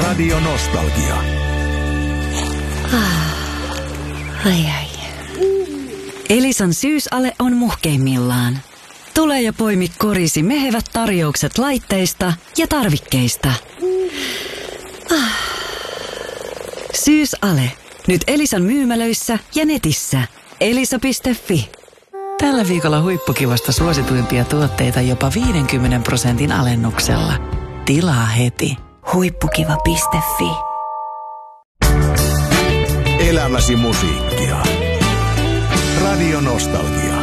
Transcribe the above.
Radio Nostalgia. Ai. Elisan syysale on muhkeimmillaan. Tule ja poimi korisi mehevät tarjoukset laitteista ja tarvikkeista. Syysale. Nyt Elisan myymälöissä ja netissä. Elisa.fi. Tällä viikolla huippukivasta suosituimpia tuotteita jopa 50% alennuksella. Tilaa heti. Huippukiva.fi. Elämäsi musiikkia. Radio Nostalgia.